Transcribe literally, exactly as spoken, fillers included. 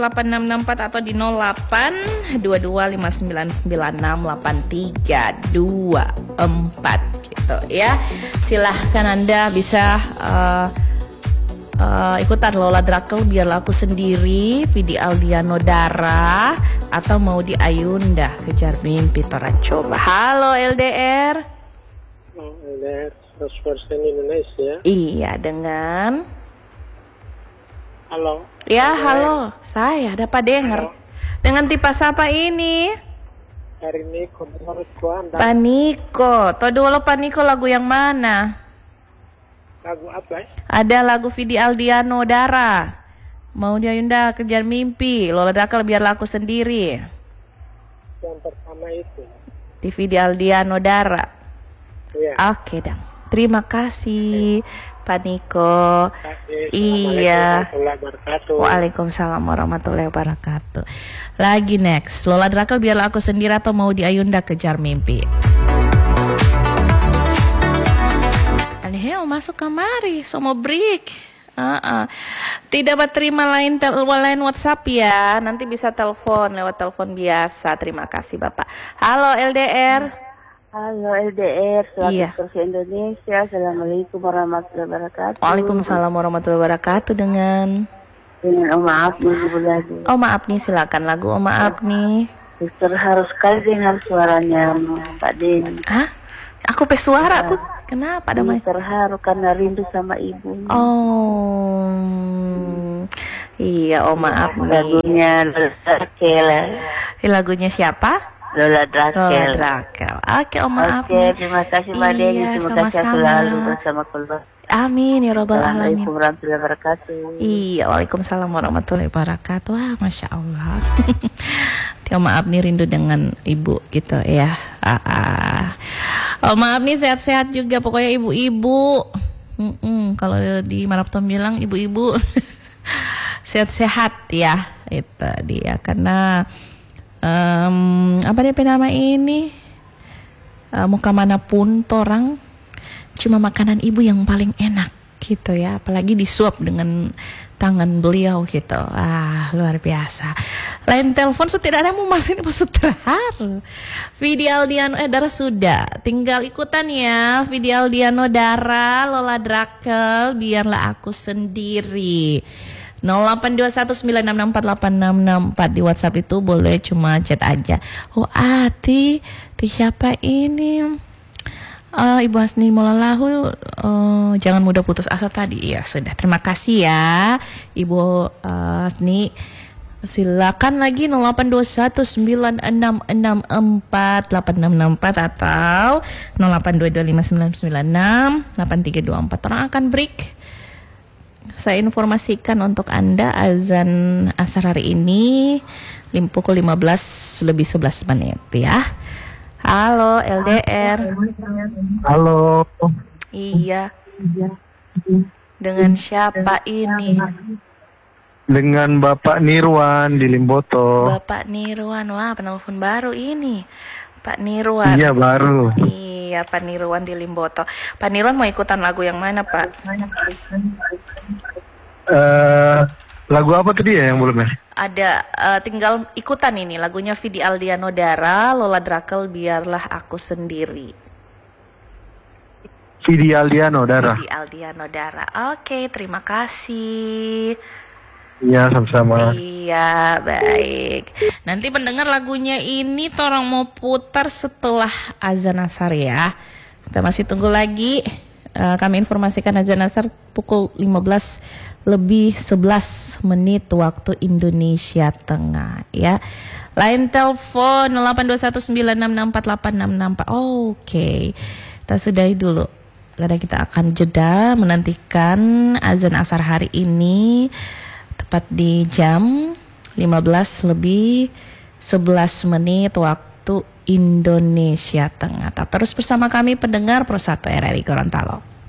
delapan enam enam empat atau di nol delapan dua dua lima sembilan sembilan enam delapan tiga dua empat gitu ya. Silahkan Anda bisa uh, uh, ikutan Lola Drakel Biarlah Aku Sendiri, Vidi Aldiano Dara, atau mau di Ayunda Kejar Mimpi Tora Coba. Halo L D R. Oh, L D R seratus persen Indonesia. Iya, dengan Halo. Ya, halo. Saya dapat dengar. Dengan tipe siapa ini? Hari ini menurutku Anda. Paniko. Tahu dulu Paniko lagu yang mana? Lagu apa? Ada lagu Vidi Aldiano Dara. Mau di Ayunda Kejar Mimpi, Lola Drakel Biarlah Aku Sendiri. Yang pertama itu. Di Vidi Aldiano Dara. Iya. Oke, Dang. Terima kasih, Paniko. Iya. Waalaikumsalam warahmatullahi wabarakatuh. Lagi next, Lola Drakel Biarlah Aku Sendiri atau mau di Ayunda Kejar Mimpi. Anehnya masuk kamari, so mau break. Uh-uh. Tidak dapat terima lain tel- lain WhatsApp ya. Nanti bisa telepon lewat telepon biasa. Terima kasih Bapak. Halo L D R. Halo L D R, seratus Iya. persen Indonesia. Assalamualaikum warahmatullahi wabarakatuh. Waalaikumsalam warahmatullahi wabarakatuh. Dengan Dengan oh maaf nih ibu lagi. Oh maaf nih, silakan lagu Oh maaf nih. Terharu sekali dengar suaranya Pak Den. Hah? Aku pe suara aku kenapa Ini namanya? terharu karena rindu sama ibu. Oh. Iya, oh maaf nih. Lagunya Lola Drakel. Ini lagunya siapa? Lola Lola Drakel. Drakel. Oke, oh maaf Oke, nih. terima kasih Mbak Den. Iya, Terima kasih sama-sama. selalu bersama keluarga. Amin ya robbal alamin. Assalamualaikum warahmatullahi wabarakatuh. Iya, waalaikumsalam warahmatullahi wabarakatuh. Wah, masya Allah. Tio maaf nih rindu dengan ibu gitu ya. Ah, ah. Oh maaf nih sehat-sehat juga pokoknya ibu-ibu. Mm-mm, kalau di Maraptom bilang ibu-ibu sehat-sehat ya. Itu dia karena um, apa dia nama ini? Uh, mau kemanapun torang cuma makanan ibu yang paling enak gitu ya, apalagi disuap dengan tangan beliau gitu. Ah, luar biasa. Lain telepon so tidak ada mau masih maksud terharu. Vidi Aldiano eh Dara sudah. Tinggal ikutan ya. Vidi Aldiano Dara, Lola Drakel Biarlah Aku Sendiri. nol delapan dua satu sembilan enam enam empat delapan enam enam empat di WhatsApp itu boleh cuma chat aja. Oh, Ati, ti siapa ini? Uh, Ibu Hasni Molalahu, uh, jangan mudah putus asa tadi. Ya sudah, terima kasih ya Ibu uh, Hasni. Silakan lagi nol delapan dua satu sembilan enam enam empat delapan enam enam empat atau nol delapan dua dua lima sembilan sembilan enam delapan tiga dua empat. Orang akan break. Saya informasikan untuk Anda azan asar hari ini pukul lima belas lebih sebelas menit ya. Halo L D R. Halo. Iya. Dengan siapa ini? Dengan Bapak Nirwan di Limboto. Bapak Nirwan. Wah, penelpon baru ini. Pak Nirwan. Iya, baru. Iya, Pak Nirwan di Limboto. Pak Nirwan mau ikutan lagu yang mana, Pak? Eh, lagu apa tadi ya yang belum ya? Ada uh, tinggal ikutan ini lagunya Vidi Aldiano Dara, Lola Drakel Biarlah Aku Sendiri. Vidi Aldiano Dara. Vidi Aldiano Dara. Oke, terima kasih. Iya, sama-sama. Iya, baik. Nanti pendengar lagunya ini torang mau putar setelah azan asar ya. Kita masih tunggu lagi. Uh, kami informasikan azan asar pukul lima belas lebih sebelas menit waktu Indonesia Tengah ya. Lain telepon nol delapan dua satu sembilan enam enam empat delapan enam enam empat. Oh, oke. Okay. Kita sudahi dulu. Karena kita akan jeda menantikan azan asar hari ini tepat di jam lima belas lebih sebelas menit waktu Indonesia Tengah. Terus bersama kami pendengar Pro satu R R I Gorontalo.